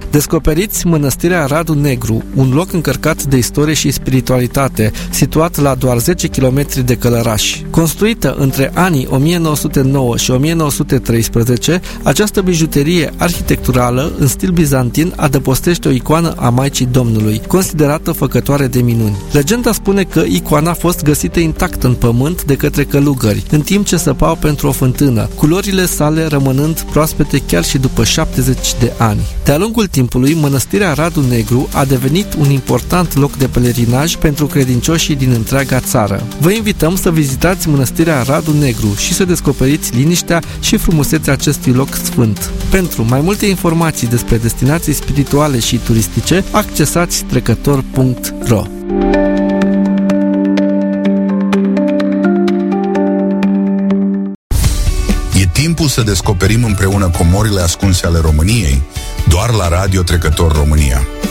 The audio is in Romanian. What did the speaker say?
Descoperiți Mănăstirea Radu Negru, un loc încărcat de istorie și spiritualitate, situat la doar 10 km de Călăraș. Construită între anii 1909 și 1913, această bijuterie arhitecturală în stil bizantin adăpostește o icoană a Maicii Domnului, considerată făcătoare de minuni. Legenda spune că icoana a fost găsită intactă în pământ de către călugări, în timp ce săpau pentru o fântână, culorile sale rămânând proaspete chiar și după 70 de ani. De-a lungul timpului, Mănăstirea Radu Negru a devenit un important loc de pelerinaj pentru credincioșii din întreaga țară. Vă invităm să vizitați Mănăstirea Radu Negru și să descoperiți liniștea și frumusețea acestui loc sfânt. Pentru mai multe informații despre destinații spirituale și turistice, accesați trecător.ro. E timpul să descoperim împreună comorile ascunse ale României, doar la Radio Trecător România.